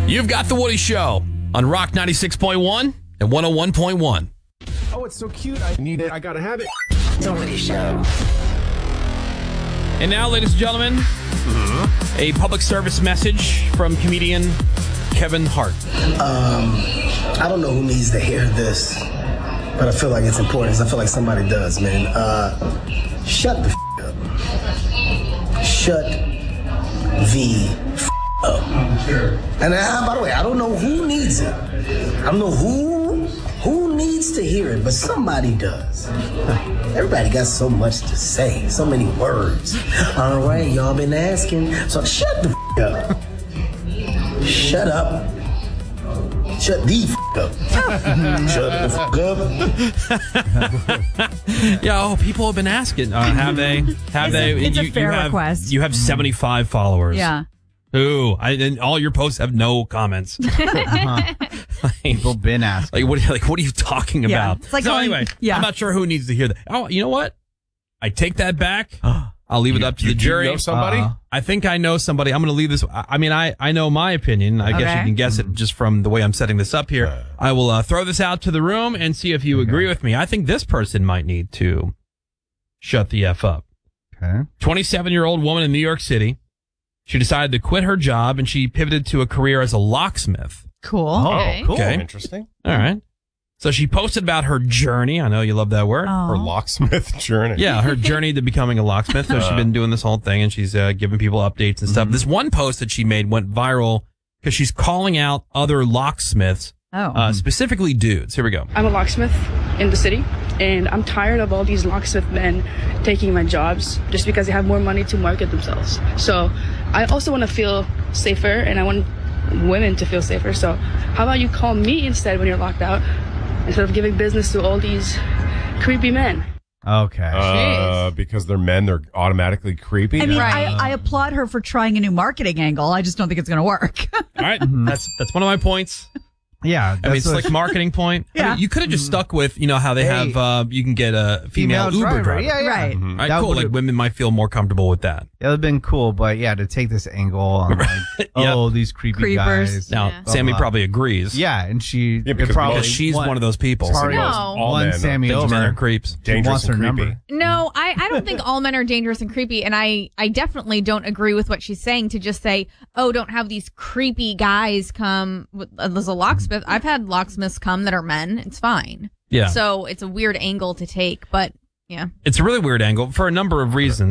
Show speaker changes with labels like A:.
A: You've got The Woody Show on Rock 96.1 and 101.1.
B: Oh, it's so cute. I need it. I gotta have it.
C: The Woody Show.
A: And now, ladies and gentlemen, a public service message from comedian Kevin Hart.
D: I don't know who needs to hear this, but I feel like it's important because I feel like somebody does, man. Shut the up. Shut the up. And by the way, I don't know who needs it. I don't know who needs to hear it, but somebody does. Everybody got so much to say, so many words. All right, y'all been asking, so shut the up. Shut up. Shut the up. Shut the up.
A: Yeah, people have been asking. Have they? Have they?
E: It's a fair request.
A: You have 75 followers.
E: Yeah.
A: Ooh, and all your posts have no comments.
F: People been asking.
A: What are you talking
E: Yeah.
A: about?
E: It's like
A: so
E: going-
A: anyway,
E: yeah.
A: I'm not sure who needs to hear that. Oh, you know what? I take that back. I'll leave it up to the jury.
B: You know somebody?
A: I think I know somebody. I'm going to leave this. I mean, I know my opinion. I guess you
E: Okay.
A: can guess it just from the way I'm setting this up here. I will throw this out to the room and see if you agree with me. I think this person might need to shut the F up.
F: Okay.
A: 27-year-old woman in New York City. She decided to quit her job and she pivoted to a career as a locksmith.
E: Cool.
B: Oh, cool.
A: Okay.
B: Interesting.
A: All right. So she posted about her journey. I know you love that word.
E: Oh.
B: Her locksmith journey.
A: Yeah, her journey to becoming a locksmith. So she's been doing this whole thing and she's giving people updates and stuff. This one post that she made went viral because she's calling out other locksmiths, specifically dudes. Here we go.
G: I'm a locksmith in the city, and I'm tired of all these locksmith men taking my jobs just because they have more money to market themselves. So I also want to feel safer, and I want women to feel safer. So how about you call me instead when you're locked out, instead of giving business to all these creepy men?
F: Okay.
B: Because they're men, they're automatically creepy.
E: I mean,
G: Right.
E: I applaud her for trying a new marketing angle. I just don't think it's going to work.
A: All right. That's one of my points.
F: Yeah.
A: I mean, it's like marketing point. I
E: Yeah.
A: mean, you could have just stuck with, how they
F: Hey.
A: have, you can get a female Uber driver.
F: Yeah, yeah.
E: Right.
A: All right,
F: That
A: cool.
F: would've-
A: Like women might feel more comfortable with that.
F: It would have been cool, but yeah, to take this angle on like, these creepy
E: Creepers.
F: guys.
A: Now,
C: Yeah.
A: Sammy
F: blah.
A: probably agrees.
F: Yeah, and she
B: Yeah, because
F: probably
A: Because she's one of those people.
F: Sorry.
C: No.
B: All
F: One
B: men are
F: Sammy
A: Thinks men are
F: over.
A: creeps.
B: dangerous
F: wants her
B: and creepy.
F: number.
C: No, I don't think all men are dangerous and creepy. And I definitely don't agree with what she's saying to just say, oh, don't have these creepy guys come. There's a locksmith. I've had locksmiths come that are men. It's fine.
A: Yeah.
C: So it's a weird angle to take, but yeah.
A: It's a really weird angle for a number of reasons.